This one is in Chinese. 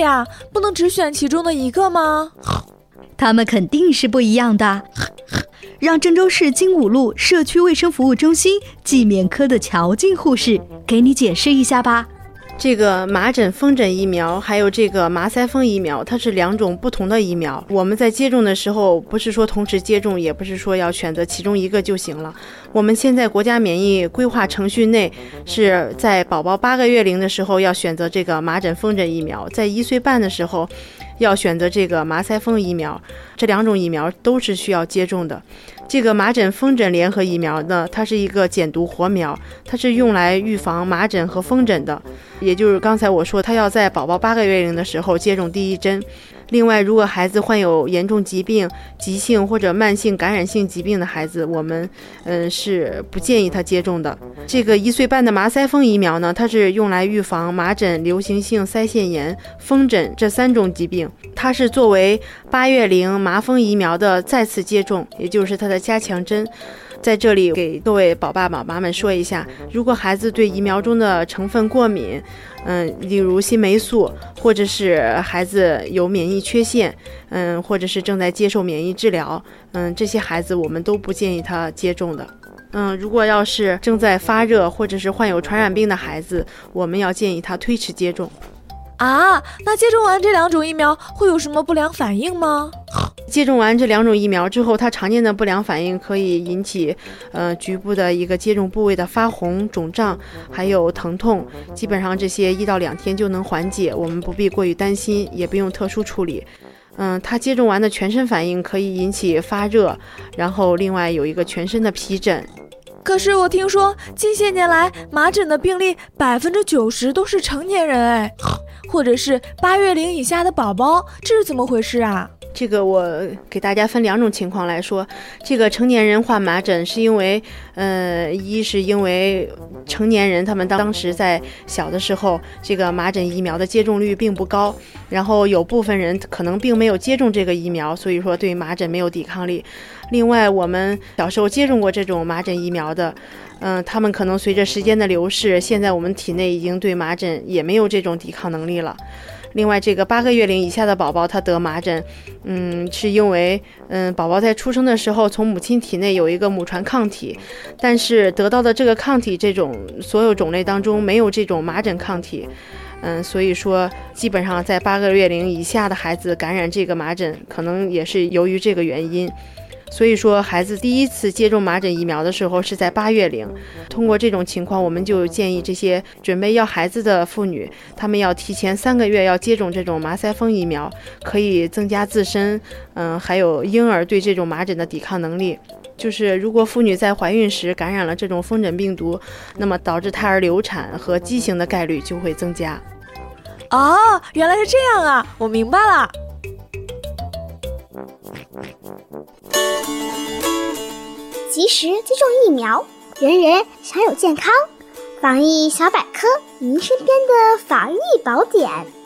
呀，不能只选其中的一个吗？ 它们肯定是不一样的。让郑州市金武路社区卫生服务中心季免科的乔静护士给你解释一下吧。 这个麻疹、风疹疫苗还有这个麻腮风疫苗，它是两种不同的疫苗。我们在接种的时候，不是说同时接种，也不是说要选择其中一个就行了。我们现在国家免疫规划程序内是在宝宝8个月龄的时候要选择这个麻疹、风疹疫苗，在1岁半的时候要选择这个麻腮风疫苗，这两种疫苗都是需要接种的。这个麻疹风疹联合疫苗呢，它是一个减毒活苗，它是用来预防麻疹和风疹的，也就是刚才我说，它要在宝宝8个月龄的时候接种第一针。另外，如果孩子患有严重疾病、急性或者慢性感染性疾病的孩子，我们是不建议他接种的。这个1岁半的麻腮风疫苗呢，它是用来预防麻疹、流行性腮腺炎、风疹这3种疾病，它是作为8月龄麻风疫苗的再次接种，也就是它的加强针。在这里给各位宝爸宝妈们说一下，如果孩子对疫苗中的成分过敏，例如新霉素，或者是孩子有免疫缺陷，或者是正在接受免疫治疗，这些孩子我们都不建议他接种的。如果要是正在发热或者是患有传染病的孩子，我们要建议他推迟接种。 啊，那接种完这2种疫苗会有什么不良反应吗？ 接种完这2种疫苗之后，它常见的不良反应可以引起局部的一个接种部位的发红、肿胀，还有疼痛，基本上这些1到2天就能缓解，我们不必过于担心，也不用特殊处理。它接种完的全身反应可以引起发热，然后另外有一个全身的皮疹。 可是我听说近些年来麻疹的病例90%都是成年人哎，或者是8月龄以下的宝宝，这是怎么回事啊？ 这个我给大家分2种情况来说，这个成年人患麻疹是因为，一是因为成年人他们当时在小的时候，这个麻疹疫苗的接种率并不高，然后有部分人可能并没有接种这个疫苗，所以说对麻疹没有抵抗力。另外，我们小时候接种过这种麻疹疫苗的，他们可能随着时间的流逝，现在我们体内已经对麻疹也没有这种抵抗能力了。另外，这个8个月龄以下的宝宝他得麻疹，是因为宝宝在出生的时候从母亲体内有一个母传抗体，但是得到的这个抗体这种所有种类当中没有这种麻疹抗体，所以说基本上在8个月龄以下的孩子感染这个麻疹，可能也是由于这个原因。所以说孩子第一次接种麻疹疫苗的时候是在8月龄，通过这种情况，我们就建议这些准备要孩子的妇女，她们要提前3个月要接种这种麻腮风疫苗，可以增加自身还有婴儿对这种麻疹的抵抗能力。就是如果妇女在怀孕时感染了这种风疹病毒，那么导致胎儿流产和畸形的概率就会增加。 哦，原来是这样啊，我明白了。 及时接种疫苗，人人享有健康。防疫小百科，您身边的防疫宝典。